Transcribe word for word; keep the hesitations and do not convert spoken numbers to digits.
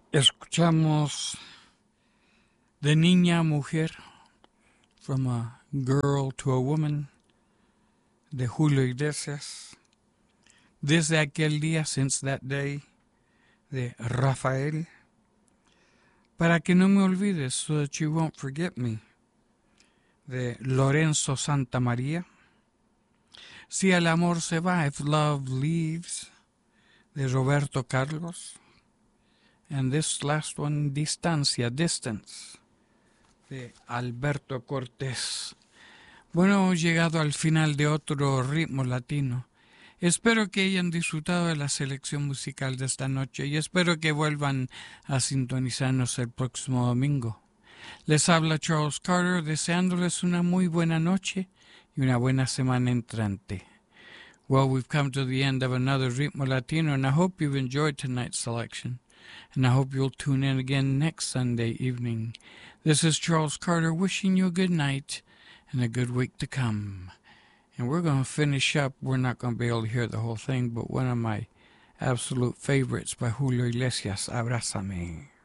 Escuchamos de niña a mujer, From a Girl to a Woman, de Julio Iglesias. Desde aquel día, Since That Day, de Rafael. Para que no me olvides, So That You Won't Forget Me, de Lorenzo Santamaría. Si el amor se va, If Love Leaves, de Roberto Carlos. And this last one, Distancia, Distance, de Alberto Cortés. Bueno, hemos llegado al final de otro ritmo latino. Espero que hayan disfrutado de la selección musical de esta noche y espero que vuelvan a sintonizarnos el próximo domingo. Les habla Charles Carter deseándoles una muy buena noche y una buena semana entrante. Well, we've come to the end of another Ritmo Latino, and I hope you've enjoyed tonight's selection. And I hope you'll tune in again next Sunday evening. This is Charles Carter wishing you a good night and a good week to come. And we're going to finish up. We're not going to be able to hear the whole thing, but one of my absolute favorites by Julio Iglesias, Abrázame.